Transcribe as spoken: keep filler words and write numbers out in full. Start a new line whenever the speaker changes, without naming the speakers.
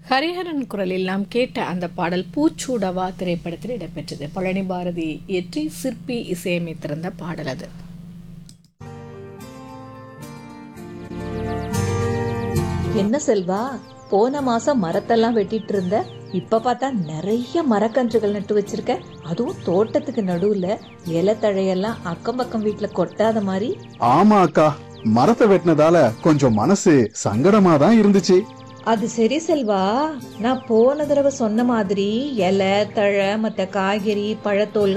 ஹரிஹரன் குரலில் நாம் கேட்ட அந்த பாடல் பூச்சூடவா திரைப்படத்தில் இடம்பெற்றது. பழனி பாரதி இயற்றி சிற்பி இசையமைத்திருந்த பாடல் அது.
என்ன செல்வா, போன மாசம் மரத்தெல்லாம் வெட்டிட்டு இருந்த, இப்ப பார்த்தா நிறைய மரக்கன்றுகள் நட்டு வச்சிருக்க. அதுவும் தோட்டத்துக்கு நடுவுல இலை தழையெல்லாம் அக்கம் பக்கம் வீட்டுல கொட்டாத மாதிரி.
ஆமா அக்கா, மரத்தை வெட்டினதால கொஞ்சம் மனசு சங்கடமா தான் இருந்துச்சு.
அது சரி செல்வா, நான் போன தடவை சொன்ன மாதிரி இலை தழை மத்த காய்கறி பழத்தோல்